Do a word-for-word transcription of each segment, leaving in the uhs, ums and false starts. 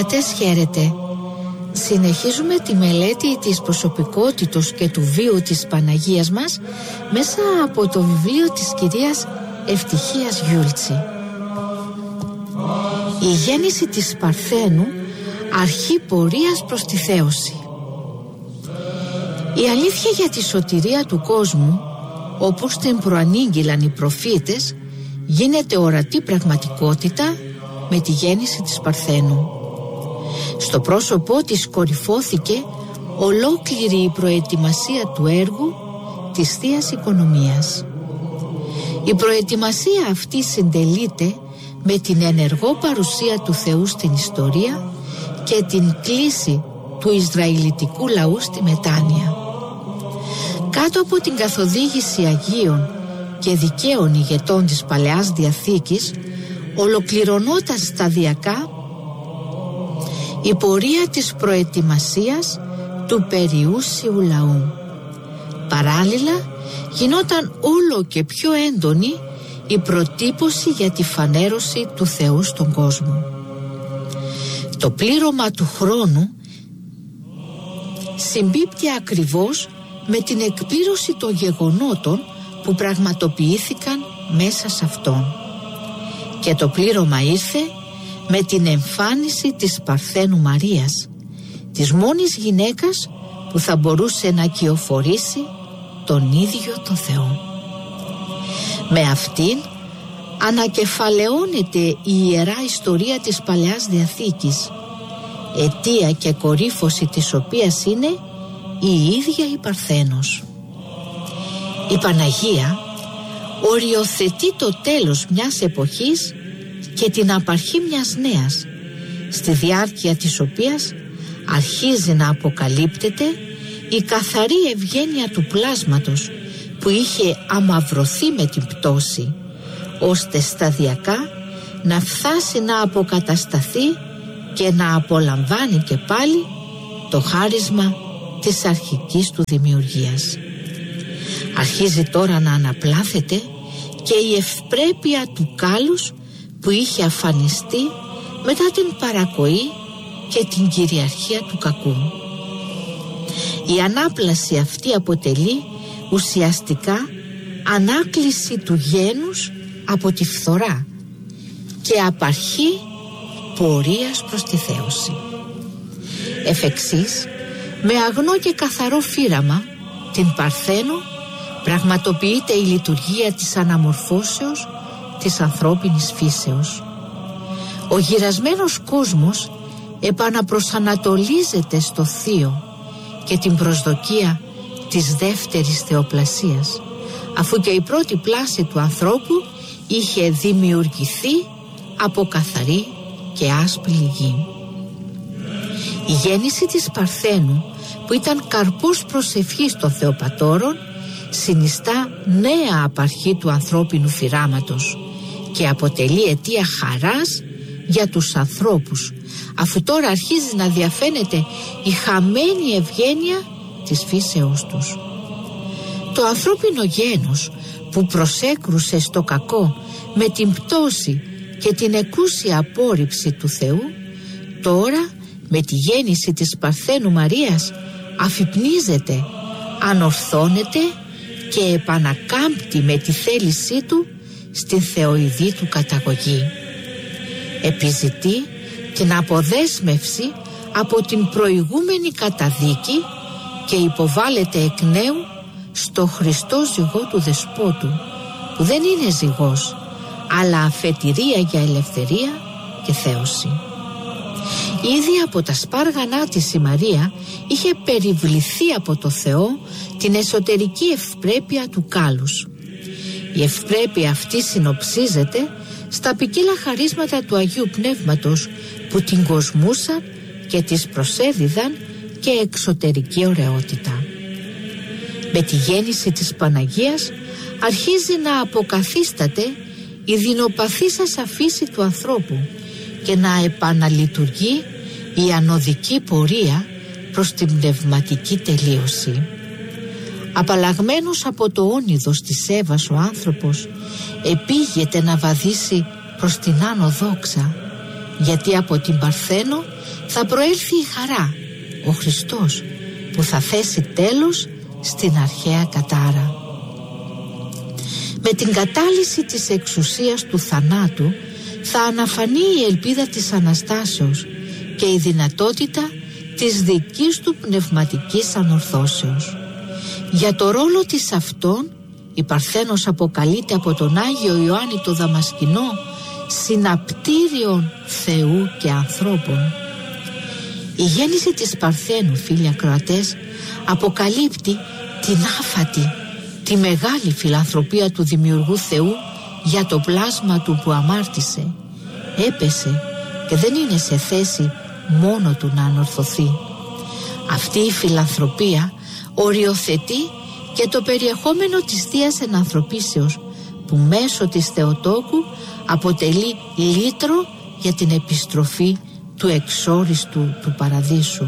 Χαίρετε. Συνεχίζουμε τη μελέτη της προσωπικότητος και του βίου της Παναγίας μας μέσα από το βιβλίο της κυρίας Ευτυχίας Γιούλτσι. Η γέννηση της Παρθένου, αρχή πορείας προς τη θέωση. Η αλήθεια για τη σωτηρία του κόσμου, όπως την προανήγγειλαν οι προφήτες, γίνεται ορατή πραγματικότητα με τη γέννηση της Παρθένου. Στο πρόσωπό της κορυφώθηκε ολόκληρη η προετοιμασία του έργου της Θείας Οικονομίας. Η προετοιμασία αυτή συντελείται με την ενεργό παρουσία του Θεού στην ιστορία και την κλίση του Ισραηλιτικού λαού στη μετάνοια. Κάτω από την καθοδήγηση Αγίων και δικαίων ηγετών της Παλαιάς Διαθήκης ολοκληρωνόταν σταδιακά η πορεία της προετοιμασίας του περιούσιου λαού. Παράλληλα γινόταν όλο και πιο έντονη η προτύπωση για τη φανέρωση του Θεού στον κόσμο. Το πλήρωμα του χρόνου συμπίπτει ακριβώς με την εκπλήρωση των γεγονότων που πραγματοποιήθηκαν μέσα σε αυτόν. Και το πλήρωμα ήρθε με την εμφάνιση της Παρθένου Μαρίας, της μόνης γυναίκας που θα μπορούσε να κυοφορήσει τον ίδιο τον Θεό. Με αυτήν ανακεφαλαιώνεται η ιερά ιστορία της Παλαιάς Διαθήκης, αιτία και κορύφωση της οποίας είναι η ίδια η Παρθένος. Η Παναγία οριοθετεί το τέλος μιας εποχής και την απαρχή μιας νέας, στη διάρκεια της οποίας αρχίζει να αποκαλύπτεται η καθαρή ευγένεια του πλάσματος που είχε αμαυρωθεί με την πτώση, ώστε σταδιακά να φτάσει να αποκατασταθεί και να απολαμβάνει και πάλι το χάρισμα της αρχικής του δημιουργίας. Αρχίζει τώρα να αναπλάθεται και η ευπρέπεια του κάλους που είχε αφανιστεί μετά την παρακοή και την κυριαρχία του κακού. Η ανάπλαση αυτή αποτελεί ουσιαστικά ανάκληση του γένους από τη φθορά και απαρχή πορείας προς τη θέωση. Εφ' εξής, με αγνό και καθαρό φύραμα, την Παρθένο, πραγματοποιείται η λειτουργία της αναμορφώσεως της ανθρώπινης φύσεως. Ο γυρασμένος κόσμος επαναπροσανατολίζεται στο θείο και την προσδοκία της δεύτερης θεοπλασίας, αφού και η πρώτη πλάση του ανθρώπου είχε δημιουργηθεί από καθαρή και άσπρη γη. Η γέννηση της Παρθένου, που ήταν καρπός προσευχής των Θεοπατώρων, συνιστά νέα απαρχή του ανθρώπινου φυράματος και αποτελεί αιτία χαράς για τους ανθρώπους, αφού τώρα αρχίζει να διαφαίνεται η χαμένη ευγένεια της φύσεώς τους. Το ανθρώπινο γένος που προσέκρουσε στο κακό με την πτώση και την εκούσια απόρριψη του Θεού, τώρα με τη γέννηση της Παρθένου Μαρίας αφυπνίζεται, ανορθώνεται και επανακάμπτει με τη θέλησή του στην θεοειδή του καταγωγή. Επιζητεί την αποδέσμευση από την προηγούμενη καταδίκη και υποβάλλεται εκ νέου στο Χριστό ζυγό του Δεσπότου, που δεν είναι ζυγός, αλλά αφετηρία για ελευθερία και θέωση. Ήδη από τα σπάργανά της η Μαρία είχε περιβληθεί από το Θεό την εσωτερική ευπρέπεια του κάλους. Η ευπρέπεια αυτή συνοψίζεται στα ποικίλα χαρίσματα του Αγίου Πνεύματος που την κοσμούσαν και της προσέδιδαν και εξωτερική ωραιότητα. Με τη γέννηση της Παναγίας αρχίζει να αποκαθίσταται η δεινοπαθήσασα φύση του ανθρώπου και να επαναλειτουργεί η ανωδική πορεία προς την πνευματική τελείωση. Απαλλαγμένος από το όνειδος της Εύας, ο άνθρωπος επήγεται να βαδίσει προς την άνω δόξα γιατί από την Παρθένο θα προέλθει η χαρά, ο Χριστός, που θα θέσει τέλος στην αρχαία κατάρα. Με την κατάλυση της εξουσίας του θανάτου θα αναφανεί η ελπίδα της Αναστάσεως και η δυνατότητα της δικής του πνευματικής ανορθώσεως. Για το ρόλο της αυτόν η Παρθένος αποκαλείται από τον Άγιο Ιωάννη το Δαμασκηνό συναπτήριον Θεού και ανθρώπων. Η γέννηση της Παρθένου, φίλοι ακροατές, αποκαλύπτει την άφατη, τη μεγάλη φιλανθρωπία του Δημιουργού Θεού για το πλάσμα του που αμάρτησε, έπεσε και δεν είναι σε θέση μόνο του να ανορθωθεί. Αυτή η φιλανθρωπία οριοθετεί και το περιεχόμενο της Θείας Ενανθρωπίσεως, που μέσω της Θεοτόκου αποτελεί λύτρο για την επιστροφή του εξόριστου του παραδείσου.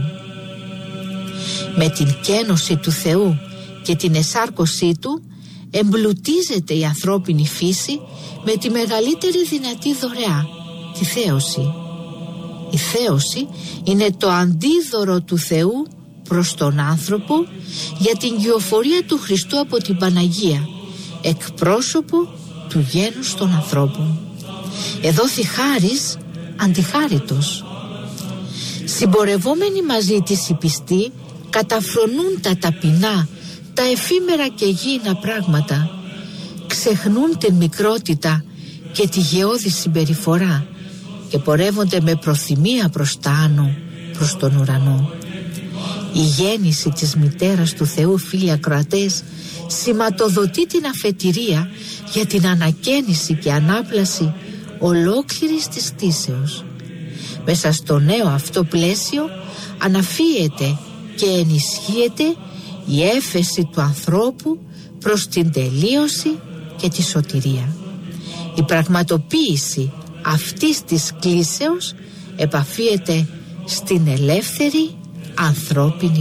Με την κένωση του Θεού και την εσάρκωσή του εμπλουτίζεται η ανθρώπινη φύση με τη μεγαλύτερη δυνατή δωρεά, τη θέωση. Η θέωση είναι το αντίδωρο του Θεού προς τον άνθρωπο για την κυοφορία του Χριστού από την Παναγία, εκπρόσωπο του γένους των ανθρώπων. Εδόθη χάρις αντιχάριτος. Συμπορευόμενοι μαζί της οι πιστοί καταφρονούν τα ταπεινά, τα εφήμερα και γήινα πράγματα, ξεχνούν την μικρότητα και τη γεώδη συμπεριφορά και πορεύονται με προθυμία προς τα άνω, προς τον ουρανό. Η γέννηση της μητέρας του Θεού, φίλοι ακροατές, σηματοδοτεί την αφετηρία για την ανακαίνιση και ανάπλαση ολόκληρης της κτήσεως. Μέσα στο νέο αυτό πλαίσιο αναφύεται και ενισχύεται η έφεση του ανθρώπου προς την τελείωση και τη σωτηρία. Η πραγματοποίηση αυτής της κλίσεως επαφίεται στην ελεύθερη ανθρώπινη